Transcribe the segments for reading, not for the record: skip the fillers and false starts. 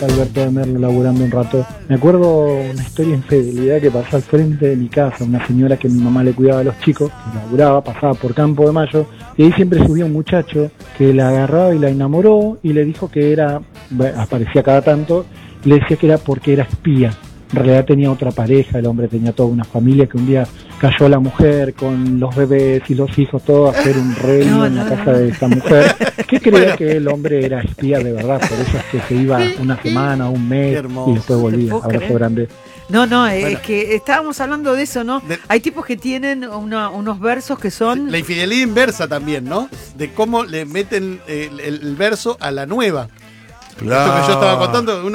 Alberto de Merlo laburando un rato. Me acuerdo una historia de infidelidad que pasó al frente de mi casa, una señora que mi mamá le cuidaba a los chicos, que laburaba, pasaba por Campo de Mayo, y ahí siempre subía un muchacho que la agarraba y la enamoró y le dijo que era, aparecía cada tanto, y le decía que era porque era espía. En realidad tenía otra pareja, el hombre tenía toda una familia, que un día cayó la mujer con los bebés y los hijos, todo a hacer un rey en la casa de esta mujer, que creía que el hombre era espía de verdad, por eso es que se iba una semana, un mes y después volvía. Abrazo grande. No, es que estábamos hablando de eso, ¿no? Hay tipos que tienen unos versos que son... La infidelidad inversa también, ¿no? De cómo le meten el verso a la nueva. Claro. Esto que yo estaba contando,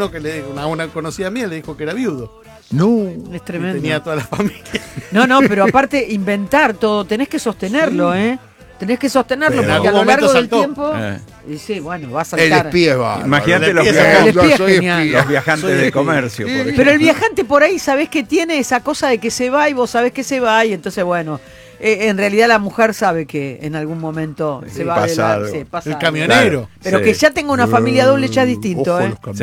una conocida mía le dijo que era viudo. No, es tremendo. Y tenía toda la familia. No, pero aparte inventar todo, tenés que sostenerlo, ¿eh? Tenés que sostenerlo pero porque a lo largo del tiempo... Y sí, bueno, va a saltar. El espía va. Imagínate los viajantes de comercio. Por ejemplo. Pero el viajante por ahí, ¿sabés que tiene esa cosa de que se va y vos sabés que se va? Y entonces, bueno... en realidad la mujer sabe que en algún momento se va a pasar. El camionero. Claro. Pero que ya tenga una familia doble ya es distinto,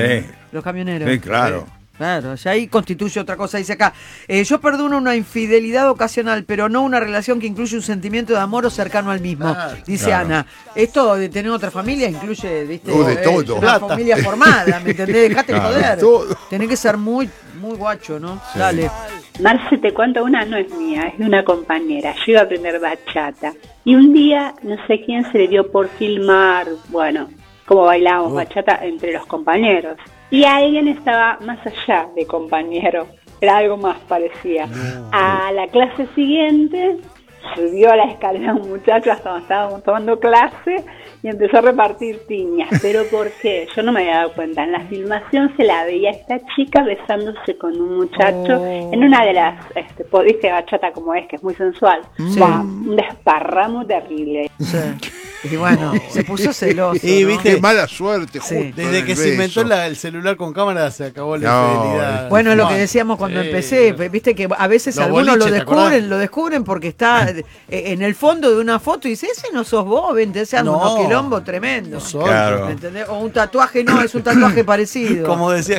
Los camioneros. Sí, claro. Claro, ya ahí constituye otra cosa. Dice acá, yo perdono una infidelidad ocasional, pero no una relación que incluye un sentimiento de amor o cercano al mismo. Dice Ana, esto de tener otra familia incluye, ¿viste? De todo. Una familia formada, ¿me entendés? Dejate joder. Tenés que ser muy guacho, ¿no? Sí. Dale. Marce, te cuento una, no es mía, es de una compañera. Yo iba a aprender bachata. Y un día, no sé quién se le dio por filmar, bueno, cómo bailábamos bachata entre los compañeros. Y alguien estaba más allá de compañero, era algo más, parecía. A la clase siguiente subió a la escalera un muchacho hasta donde estábamos tomando clase y empezó a repartir piñas. ¿Pero por qué? Yo no me había dado cuenta. En la filmación se la veía a esta chica besándose con un muchacho en una de las, viste bachata como es, que es muy sensual. Sí. Un desparramo terrible. Sí. Y bueno, se puso celoso. Y ¿no? viste, mala suerte. Sí. Desde que se inventó el celular con cámara se acabó la infidelidad. Bueno, es lo que decíamos cuando empecé. Viste que a veces algunos lo descubren porque está en el fondo de una foto y dice, ese no sos vos, ven, te sean unos quilombos tremendos. Claro. ¿Entendés? O un tatuaje, no, es un tatuaje parecido. Como decía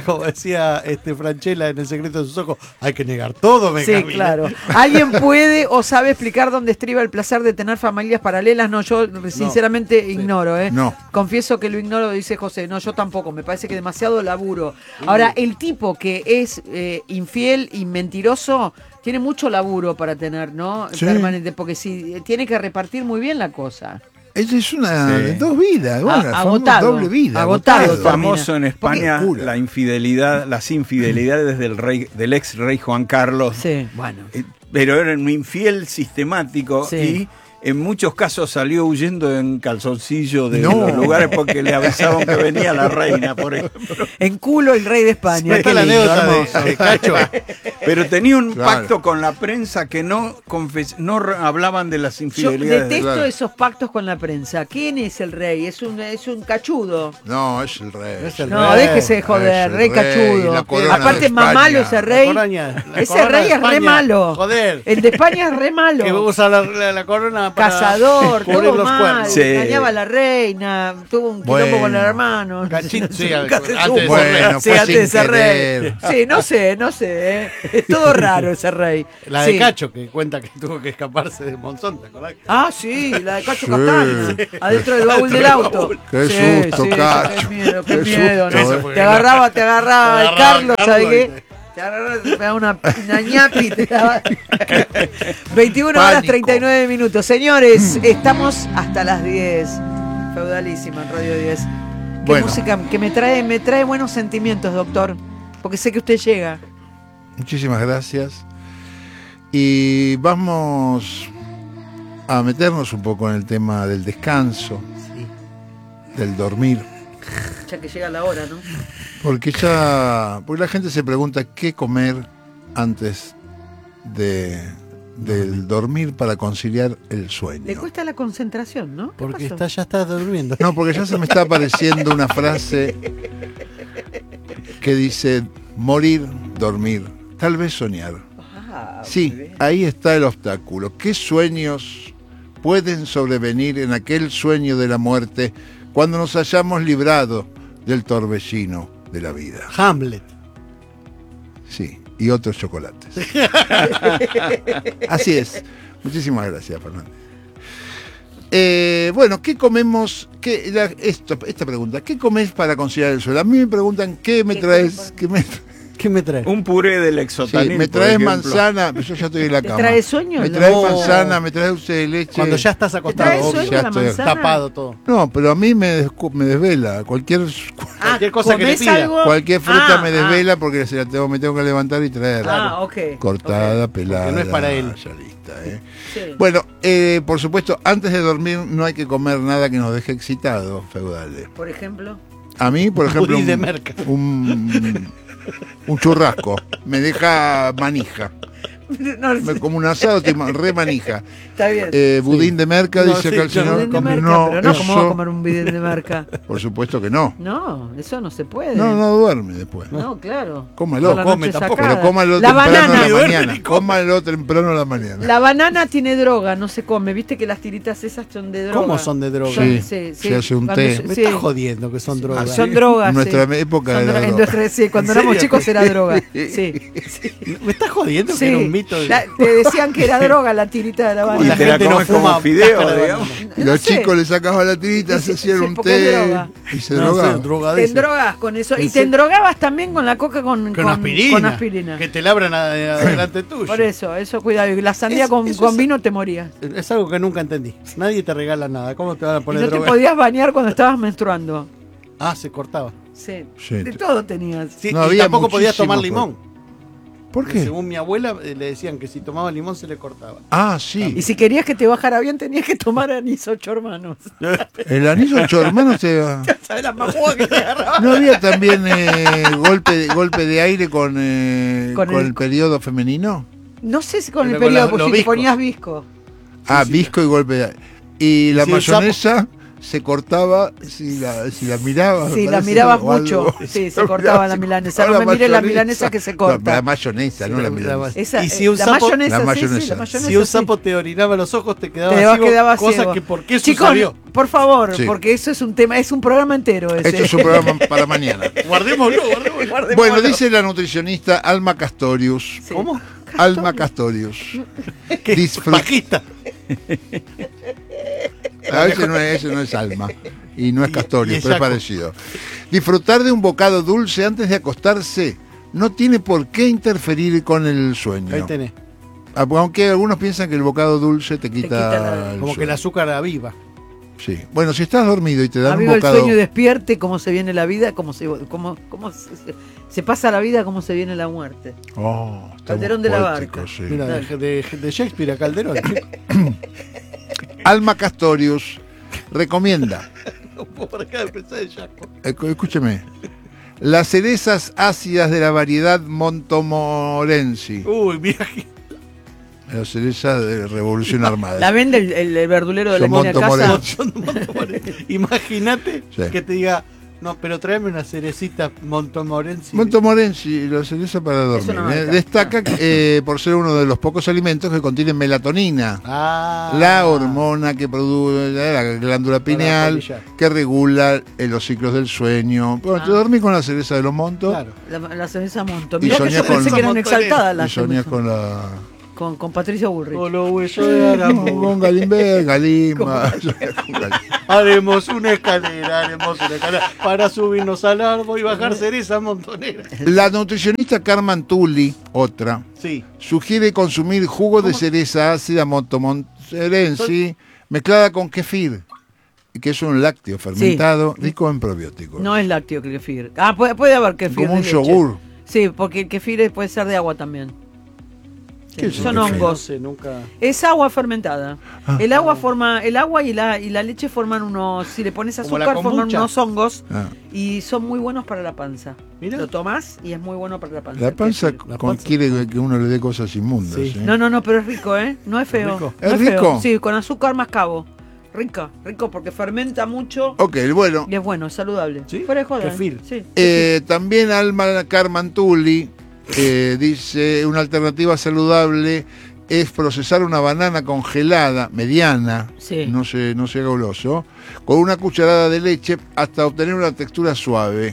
Franchella en El secreto de sus ojos, hay que negar todo, Benjamín. Sí, claro. ¿Alguien puede o sabe explicar dónde estriba el placer de tener familias paralelas? No, yo sinceramente ignoro, ¿eh? No. Confieso que lo ignoro, dice José. No, yo tampoco. Me parece que demasiado laburo. Ahora, el tipo que es infiel y mentiroso tiene mucho laburo para tener, ¿no? Sí. Permanente, porque si tiene que repartir muy bien la cosa. Es una dos vidas, bueno, agotado, doble vida. agotado. Famoso en España las infidelidades del ex rey Juan Carlos. Sí, bueno. Pero era un infiel sistemático sí. y en muchos casos salió huyendo en calzoncillo de los lugares porque le avisaban que venía la reina, por ejemplo. En culo el rey de España. Está la anécdota de Cacho. Pero tenía un pacto con la prensa que no hablaban de las infidelidades. Yo detesto esos pactos con la prensa. ¿Quién es el rey? Es un cachudo. No, es el rey. Déjese de joder, rey cachudo. Aparte, más malo ese rey. Ese rey es re malo. Joder. El de España es re malo. Que usa la corona para cazador, todo los mal. Sí. Engañaba a la reina, tuvo un quilombo con el hermano. Antes de ser rey. Sí, no sé. Es todo raro ese rey. La de Cacho, que cuenta que tuvo que escaparse de Monzón, ¿te acordás? Ah, sí, la de Cacho Castaño, adentro del baúl del auto. Qué susto, Cacho. Qué miedo, ¿no? Te agarraba el Carlos, ¿sabes qué? Te da una ñapi. 21 horas 39 minutos. Señores, estamos hasta las 10. Feudalísima en Radio 10. Qué música que me trae buenos sentimientos, doctor. Porque sé que usted llega. Muchísimas gracias. Y vamos a meternos un poco en el tema del descanso, del dormir. Ya que llega la hora, ¿no? Porque la gente se pregunta qué comer antes del dormir para conciliar el sueño. Le cuesta la concentración, ¿no? Porque ya está durmiendo. No, porque ya se me está apareciendo una frase que dice morir, dormir, tal vez soñar. Sí, ahí está el obstáculo. ¿Qué sueños pueden sobrevenir en aquel sueño de la muerte cuando nos hayamos librado del torbellino de la vida. Hamlet. Sí, y otros chocolates. Así es. Muchísimas gracias, Fernández. Bueno, ¿qué comemos? Esta pregunta, ¿qué comes para conciliar el sueño? A mí me preguntan, ¿qué me traes? ¿Qué me traes? Un puré de Lexotanil. Sí, me por traes ejemplo. manzana, yo ya estoy en la ¿Te cama. trae sueño? Me traes No. manzana, me traes dulce de leche. Cuando ya estás ¿Te acostado, trae obvio, sueño ya la estoy manzana? tapado todo. No, pero a mí me desvela. Cualquier Cualquier cosa que le ¿comés pida. algo? Fruta Ah, me desvela porque me tengo que levantar y traerla. Ah, ok. Cortada, Ok. pelada. Porque no es para él. Ya lista, Sí. Bueno, por supuesto, antes de dormir no hay que comer nada que nos deje excitados, feudales. Por ejemplo. A mí, por ejemplo, Budín de merca. un churrasco me deja manija. No, Me como un asado, re manija. está bien. Budín de merca, No, dice sí, acá el yo señor. Budín de merca, No, pero no, ¿cómo va a eso, comer un budín de merca? por supuesto que no. No, eso no se puede. No duerme después. No, claro. Cómalo, Con la come noche tampoco, sacada. Pero cómalo La temprano banana. a la Duerme mañana. ni come. Cómalo temprano a la mañana. La banana tiene droga, no se come. ¿Viste que las tiritas esas son de droga? ¿Cómo son de droga? Sí, Sí, se hace un Cuando té. Me sí. estás jodiendo que son drogas. Son drogas. En nuestra sí. época Son era droga- en droga. nuestra- sí, cuando ¿En éramos serio? chicos era droga. Sí. ¿Me estás jodiendo que Sí. era un mito? Te decían que era droga la tirita de la Y banana. te la gente no comes como fuma fideo, cáscara de digamos. Y No los sé. chicos le sacaban la tirita, se Sí, hacían sí, un porque es té droga. y se No, drogaban. soy Te drogadísimo. endrogas con eso. Y ¿En te serio? endrogabas también con la coca con aspirina. con aspirina. Que te labran adelante tuyo. Por eso cuidado. Y la sandía Eso con es- vino te morías. Es algo que nunca entendí. Nadie te regala nada. ¿Cómo te van a Y poner no te droga? podías bañar cuando estabas menstruando. Ah, se cortaba. Sí. Sí. De todo tenías. Sí, No y había tampoco podías muchísimo tomar por- limón. ¿Por qué? Según mi abuela, le decían que si tomaba limón se le cortaba. Ah, sí. Y si querías que te bajara bien, tenías que tomar anís 8 hermanos. El anillo 8 hermanos se... ¿Sabes la majuga que te agarraba? ¿No había también golpe de aire con Con el el- periodo femenino? No sé si con el Pero con periodo, los porque si te viscos. ponías visco. Visco y golpe de aire. Y la Sí, el mayonesa se cortaba si la mirabas. Sí, me la parece, mirabas o algo. mucho. Sí, se cortaba la milanesa. Ahora No me mires la milanesa que se No, corta. la mayonesa, no la milanesa. Esa, Y si un la sapo- mayonesa, La sí, sí, mayonesa. la mayonesa, Si un sí. sapo te orinaba los ojos, te quedaba Te ciego, quedaba cosa ciego. que por qué Chicos, sucedió. por favor, Sí. porque eso es un tema, es un programa entero ese. Esto es un programa para mañana. Guardémoslo. Guardémoslo. Bueno, dice la nutricionista Alma Castorius. Sí. ¿Cómo? Alma Castorius. ¿Qué? Disfrut- Bajista. Ese no es Alma. Y no es Y Castorius, es pero es Jaco. parecido. Disfrutar de un bocado dulce antes de acostarse no tiene por qué interferir con el sueño. Ahí tenés. Aunque algunos piensan que el bocado dulce te quita, quita la- el Como que el sueño. azúcar aviva. Sí. Bueno, si estás dormido y te dan un Amigo, el bocado... sueño despierte, cómo se viene la vida, cómo se pasa la vida, cómo se viene la muerte. Oh, estamos Calderón de la poéticos, Barca. sí. Mira, de Shakespeare a Calderón. Alma Castorius recomienda, Por acá pensé de Jaco. escúcheme, las cerezas ácidas de la variedad Montomorensi. Uy, mira. Las cerezas de Revolución Armada. La vende el verdulero de la Son esquina de casa. Montomorensi. Imagínate Sí. que te diga, no, pero tráeme una cerecita Montomorensi. Montomorensi, la cereza para dormir. una marca. Destaca por ser uno de los pocos alimentos que contienen melatonina. Ah. La hormona que produce la glándula pineal, polillar. que regula los ciclos del sueño. Bueno, te dormís con la cereza de los montos Claro. La cereza Monto. Y Mirá que soñás yo pensé con- que eran montonera. exaltadas y las soñás con la... con Patricia Bullrich. Con los huesos de Aramburu. Con Galimberg, Galima. Con Galima. Haremos una escalera para subirnos al árbol y bajar cereza montonera. La nutricionista Carmen Tulli, otra, Sí. sugiere consumir jugo de cereza ácida Montomorensi mezclada con kefir, que es un lácteo fermentado rico en probióticos. No es lácteo el kefir. Ah, puede haber kefir. Como de un leche. yogur. Sí, porque el kefir puede ser de agua también. Sí, ¿Qué es el son kefir? No hongos. sé, nunca. Es agua fermentada. Ah. El agua y la leche forman unos, si le pones Como la azúcar, forman kombucha. unos hongos Ah. y son muy buenos para la panza. Mira. Lo tomás y es muy bueno para la panza. La el panza, kefir. La con- panza. quiere que uno le dé cosas inmundas. Sí. ¿eh? No, pero es rico, ¿eh? No es feo. rico. No ¿Es feo. rico? Sí, con azúcar mascabo. Rico porque fermenta mucho Ok, bueno. y es bueno, es saludable. ¿Sí? Fuera de joda, ¿eh? Kefir. Sí. También Alma Carmen Tulli dice, una alternativa saludable es procesar una banana congelada, mediana, Sí. no se haga goloso, con una cucharada de leche hasta obtener una textura suave.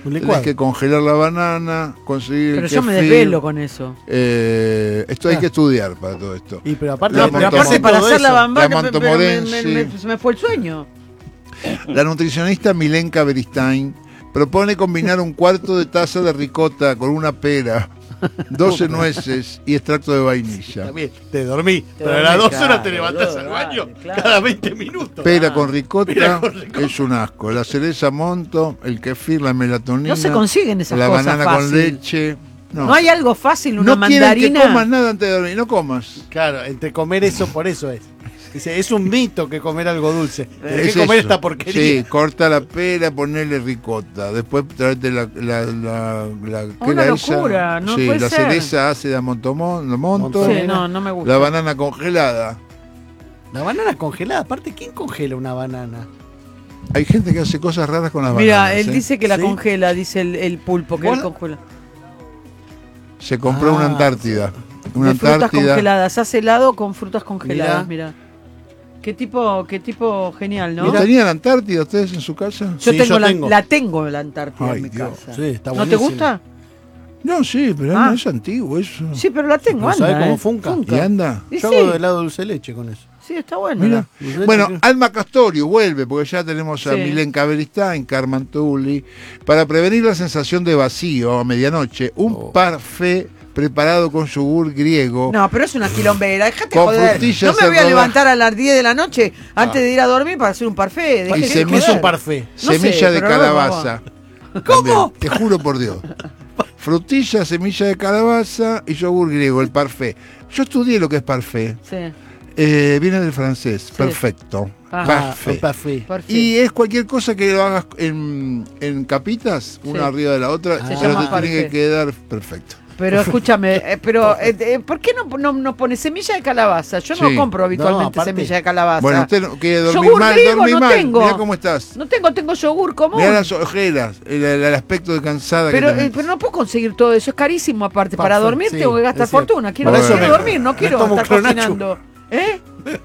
Tenés que congelar la banana, conseguir Pero el yo me kefir. desvelo con eso. Esto hay que estudiar para todo esto. Y pero aparte, Pero aparte para hacer la bamba, La Montomorency. se me fue el sueño. La nutricionista Milenka Beristain propone combinar un cuarto de taza de ricota con una pera, 12 nueces y extracto de vainilla. También te dormí, pero a dormí, las 2 claro, horas te levantás boludo, al baño claro. cada 20 minutos. Pera con ricota Pera con ricota. es un asco. La cereza monto, el kefir, la melatonina. No se consiguen esas la cosas banana fácil. con leche. No hay algo fácil, una No quieren mandarina. que comas nada antes de dormir. No comas. Claro, entre comer eso, por eso es. Dice, es un mito que comer algo dulce. Tenés Es que comer eso. esta porquería. Sí, corta la pera, ponerle ricota. Después traerte la ¿qué Una era esa? locura, no sí, puede la ser. cereza ácida monto. Sí, no me gusta. La banana congelada. La banana congelada. Aparte, ¿quién congela una banana? Hay gente que hace cosas raras con las Mira, bananas. él dice que la ¿Sí? congela, dice el pulpo, que él ¿Vos? congela. Se compró una Antártida. Una De frutas Antártida. congeladas, hace helado con frutas congeladas, mira. Qué tipo genial, ¿no? ¿No tenían Antártida ustedes en su casa? Yo Sí, tengo yo la, tengo. la tengo la Antártida Ay, en mi Dios. casa. Sí, está ¿No te buenísimo. gusta? No, sí, pero Ah. no es antiguo eso. Sí, pero la tengo, ¿Pero anda. sabe cómo funca? ¿Y anda? Y Yo sí, hago helado de dulce de leche con eso. sí, está bueno. Mira. Dulce de Bueno, leche, Alma Castorio vuelve, porque ya tenemos a Sí. Milenka Beristain, Carmen Tulli. Para prevenir la sensación de vacío a medianoche, un parfait preparado con yogur griego. No, pero es una quilombera, déjate Con joder. frutillas No me voy a en levantar a las 10 de la noche antes de ir a dormir para hacer un parfait. Y dejate de semilla- ¿Qué es joder. un parfait? No sé, Semilla de pero no, calabaza. ¿Cómo? También, te juro por Dios. Frutilla, semilla de calabaza y yogur griego, el parfait. Yo estudié lo que es parfait. Sí, Viene del francés, perfecto. Ajá. Parfait. Un parfait. perfecto. Y es cualquier cosa que lo hagas en capitas, una Sí. arriba de la otra, Se pero llama te tiene que parfait. quedar perfecto. Pero escúchame, ¿por qué no pone semilla de calabaza? Yo no Sí. compro habitualmente No, aparte- semilla de calabaza. Bueno, usted no quiere dormir Yogur mal, griego dormí no mal. tengo. Mirá cómo estás. No tengo yogur común. Mirá las ojeras, el aspecto de cansada Pero, que tenés. pero no puedo conseguir todo eso, es carísimo aparte. Para Parfait, dormir sí, tengo que gastar es cierto. fortuna. Quiero, Por eso quiero me- dormir, no quiero tomo un estar clonacho. cocinando. ¿Eh?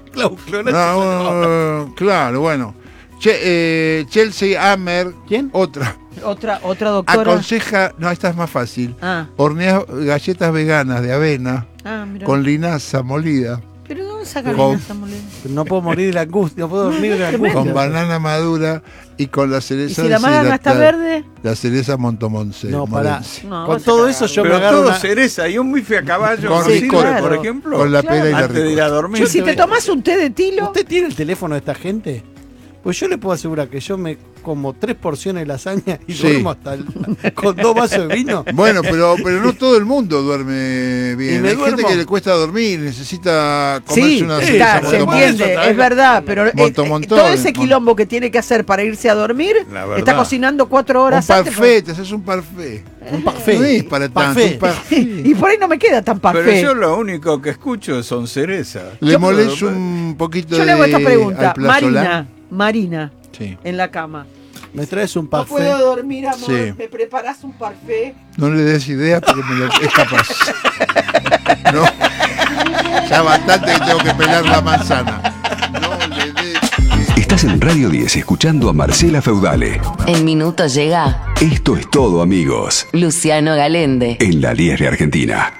No, claro, bueno. Chelsea Amer, ¿Quién? otra, Otra doctora. aconseja, no, esta es más fácil, Ah, hornear galletas veganas de avena mira. con linaza molida, ¿Pero dónde sacan Con- esa molida? No puedo morir de la angustia, no puedo dormir de la tremendo. angustia. con banana madura y con la ¿Y cereza si la banana está deshidratada. verde? La cereza Montomonce. No, pará. Morense. No, Con vas a todo cagar. eso yo me Pero agarro todo una... cereza y un bife a caballo Con sirve, ricota. por ejemplo. Con la pera y la antes de ir a ricota. dormir. Che, si te tomás un té de tilo, ¿Usted tiene el teléfono de esta gente? Pues yo le puedo asegurar que yo me como 3 porciones de lasaña y Sí. duermo hasta con 2 vasos de vino. Bueno, pero no todo el mundo duerme Y bien. me Hay gente duermo. que le cuesta dormir, necesita comerse sí, una sí, cereza está, se Montomonce. entiende, Eso, es verdad, pero Montomontón. todo ese quilombo que tiene que hacer para irse a dormir, La verdad. está cocinando 4 Un horas antes. parfait, te haces un parfait. Un parfait. No es para tanto, Parfait. un parfait. Y por ahí no me queda tan Pero parfait. yo lo único que escucho son cerezas. Le Yo- molés un poquito Yo de le hago esta pregunta. alplazolam. Marina, Sí. en la cama. Me traes un No parfait. puedo dormir, amor. Sí. ¿Me preparás un parfait? No le des idea porque es capaz. No. Ya bastante que tengo que pelar la manzana. No le des idea. Estás en Radio 10 escuchando a Marcela Feudale. En minutos llega Esto es todo, amigos. Luciano Galende. En la 10 de Argentina.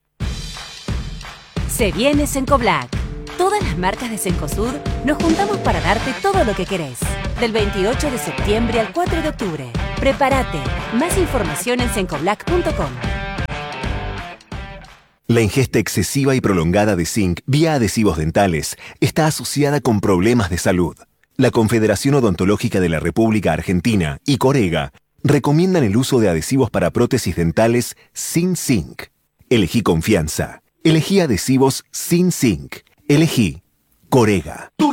Se viene Sencoblac. Todas las marcas de Cencosud nos juntamos para darte todo lo que querés. Del 28 de septiembre al 4 de octubre. Prepárate. Más información en cencoblac.com. La ingesta excesiva y prolongada de zinc vía adhesivos dentales está asociada con problemas de salud. La Confederación Odontológica de la República Argentina y Corega recomiendan el uso de adhesivos para prótesis dentales sin zinc. Elegí confianza. Elegí adhesivos sin zinc. Elegí Corega.